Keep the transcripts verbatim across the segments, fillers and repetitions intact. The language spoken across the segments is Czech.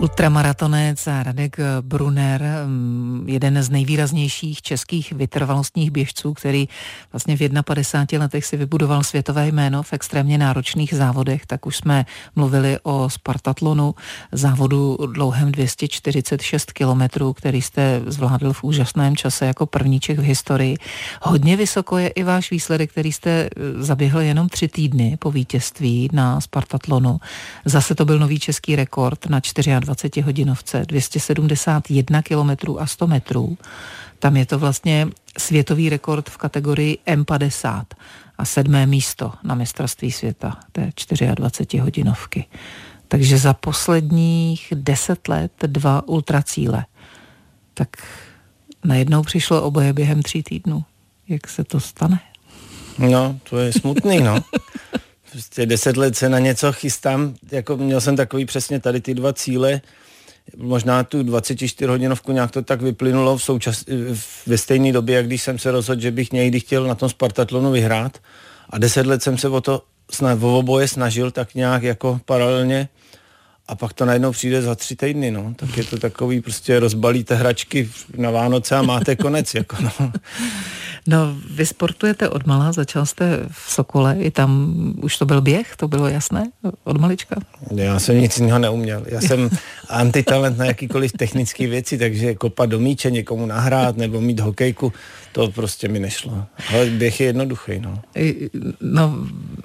Ultramaratonec Radek Brunner, jeden z nejvýraznějších českých vytrvalostních běžců, který vlastně v padesáti jedné letech si vybudoval světové jméno v extrémně náročných závodech, tak už jsme mluvili o Spartatlonu, závodu dlouhém dvě stě čtyřicet šest kilometrů, který jste zvládl v úžasném čase jako prvníček v historii. Hodně vysoko je i váš výsledek, který jste zaběhl jenom tři týdny po vítězství na Spartatlonu. Zase to byl nový český rekord na dvacetihodinovce, dvě stě sedmdesát jedna kilometrů a sto metrů. Tam je to vlastně světový rekord v kategorii M padesát a sedmé místo na mistrovství světa té dvacetihodinovky. Takže za posledních deset let dva ultracíle. Tak najednou přišlo oboje během tří týdnů. Jak se to stane? No, to je smutný, no. Prostě deset let se na něco chystám, jako měl jsem takový přesně tady ty dva cíle, možná tu dvacetičtyřhodinovku nějak to tak vyplynulo v součas, ve stejné době, jak když jsem se rozhodl, že bych někdy chtěl na tom Spartatlonu vyhrát a deset let jsem se o to o oboje snažil tak nějak jako paralelně a pak to najednou přijde za tři týdny, no. Tak je to takový, prostě rozbalíte hračky na Vánoce a máte konec, jako no. No, vy sportujete odmala, začal jste v Sokole, i tam už to byl běh, to bylo jasné od malička? Já jsem nic jiného neuměl. Já jsem antitalent na jakýkoliv technické věci, takže kopat do míče, někomu nahrát nebo mít hokejku, to prostě mi nešlo. Ale běh je jednoduchý, no. No,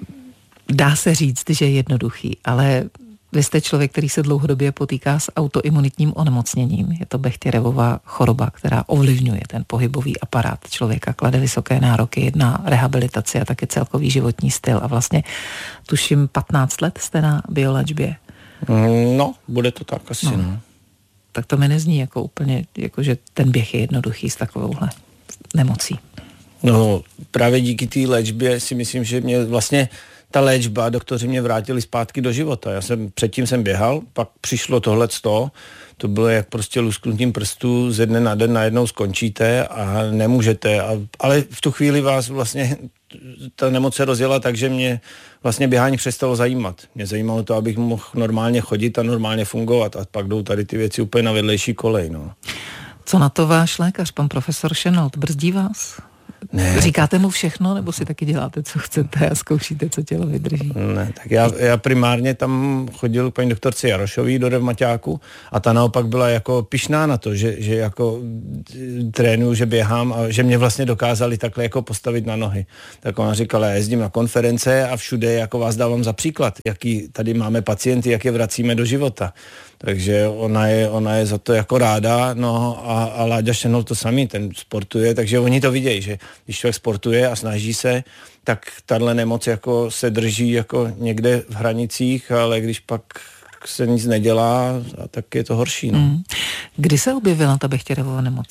dá se říct, že je jednoduchý, ale vy jste člověk, který se dlouhodobě potýká s autoimunitním onemocněním. Je to Bechterevova choroba, která ovlivňuje ten pohybový aparát člověka, klade vysoké nároky na rehabilitaci a taky celkový životní styl. A vlastně tuším patnáct let jste na bioléčbě. No, bude to tak asi. No. No. Tak to mi nezní jako úplně, jako že ten běh je jednoduchý s takovouhle nemocí. No, právě díky té léčbě si myslím, že mě vlastně ta léčba, doktoři mě vrátili zpátky do života. Já jsem, předtím jsem běhal, pak přišlo tohleto, to bylo jak prostě lusknutím prstů, ze dne na den najednou skončíte a nemůžete, a, ale v tu chvíli vás vlastně ta nemoc se rozjela, takže mě vlastně běhání přestalo zajímat. Mě zajímalo to, abych mohl normálně chodit a normálně fungovat a pak jdou tady ty věci úplně na vedlejší kolej, no. Co na to váš lékař, pan profesor Šenold, brzdí vás? Ne. Říkáte mu všechno, nebo si taky děláte, co chcete a zkoušíte, co tělo vydrží? Ne, tak já, já primárně tam chodil k paní doktorce Jarošový do revmatiáku a ta naopak byla jako pyšná na to, že, že jako trénuju, že běhám a že mě vlastně dokázali takhle jako postavit na nohy. Tak ona říkala, já jezdím na konference a všude jako vás dávám za příklad, jaký tady máme pacienty, jak je vracíme do života. Takže ona je, ona je za to jako ráda, no a, a Láďa Šenold to samý, ten sportuje, takže oni to vidějí, že když člověk sportuje a snaží se, tak tahle nemoc jako se drží jako někde v hranicích, ale když pak se nic nedělá, tak je to horší. No. Mm. Kdy se objevila ta Bechterevova nemoc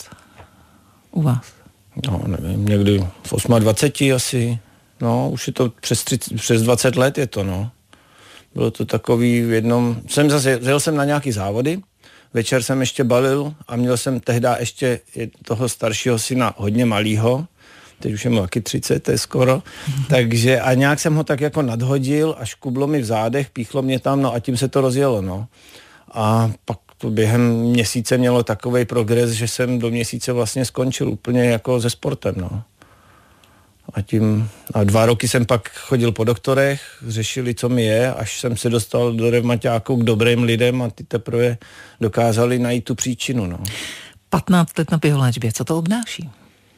u vás? No, nevím, někdy v dvaceti osmi asi, no, už je to přes, třicet, přes dvacet let je to, no. Bylo to takový v jednom, jsem zase, jel jsem na nějaký závody, večer jsem ještě balil a měl jsem tehdy ještě toho staršího syna hodně malýho, teď už je mu taky třicet, to je skoro, mm-hmm. takže a nějak jsem ho tak jako nadhodil a škublo mi v zádech, píchlo mě tam, no a tím se to rozjelo, no. A pak to během měsíce mělo takovej progres, že jsem do měsíce vlastně skončil úplně jako se sportem, no. A tím, a dva roky jsem pak chodil po doktorech, řešili, co mi je, až jsem se dostal do revmatiáku k dobrým lidem a ty teprve dokázali najít tu příčinu, no. patnáct let na bioléčbě, co to obnáší?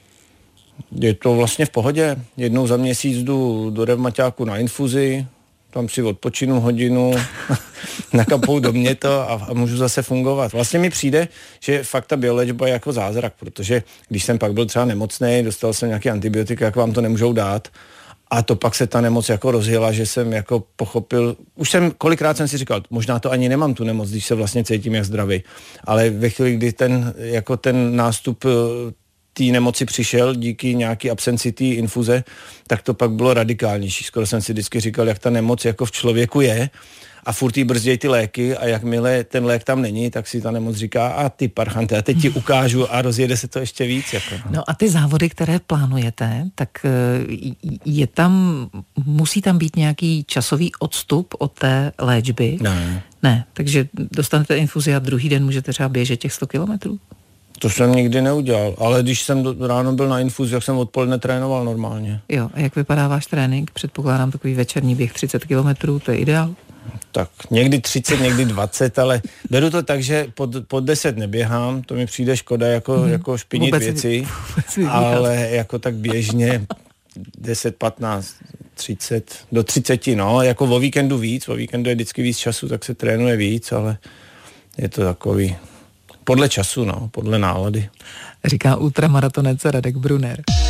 Je to vlastně v pohodě. Jednou za měsíc jdu do revmatiáku na infuzi, tam si odpočinu hodinu, nakapou do mě to a, a můžu zase fungovat. Vlastně mi přijde, že fakt ta bioléčba je jako zázrak, protože když jsem pak byl třeba nemocný, dostal jsem nějaký antibiotika, jak vám to nemůžou dát, a to pak se ta nemoc jako rozjela, že jsem jako pochopil, už jsem, kolikrát jsem si říkal, možná to ani nemám tu nemoc, když se vlastně cítím jak zdravý, ale ve chvíli, kdy ten, jako ten nástup té nemoci přišel díky nějaký absenci té infuze, tak to pak bylo radikálnější. Skoro jsem si vždycky říkal, jak ta nemoc jako v člověku je a furt jí brzdějí ty léky a jakmile ten lék tam není, tak si ta nemoc říká, a ty parchante, a teď ti ukážu a rozjede se to ještě víc. Jako, no. no a ty závody, které plánujete, tak je tam, musí tam být nějaký časový odstup od té léčby? Ne. Ne, takže dostanete infuzi a druhý den můžete třeba běžet těch sto kilometrů? To jsem nikdy neudělal, ale když jsem do, ráno byl na infuzi, jak jsem odpoledne trénoval normálně. Jo, a jak vypadá váš trénink? Předpokládám takový večerní běh třicet kilometrů, to je ideál? Tak někdy třicet, někdy dvacet, ale beru to tak, že pod, pod deset neběhám, to mi přijde škoda jako, hmm. jako špinit vůbec věci, vůbec ale jako tak běžně deset, patnáct, třicet, do třiceti, no, jako o víkendu víc, o víkendu je vždycky víc času, tak se trénuje víc, ale je to takový, podle času, no, podle nálady. Říká ultramaratonec Radek Brunner.